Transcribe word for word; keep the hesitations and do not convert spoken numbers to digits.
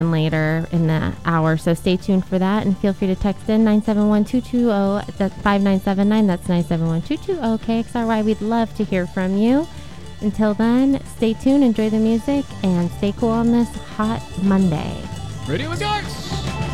later in the hour, so stay tuned for that, and feel free to text in nine seven one, two two zero, that's five nine seven nine, that's nine seven one, two two zero, K X R Y. We'd love to hear from you. Until then, stay tuned, enjoy the music, and stay cool on this hot Monday. Radio is yours!